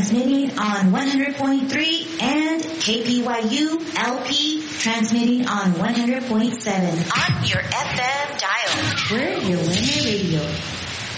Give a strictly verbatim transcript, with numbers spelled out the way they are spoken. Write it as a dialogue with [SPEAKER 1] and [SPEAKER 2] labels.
[SPEAKER 1] transmitting on one hundred point three and K P Y U L P transmitting on one hundred point seven. On your F M dial. We're your winner radio.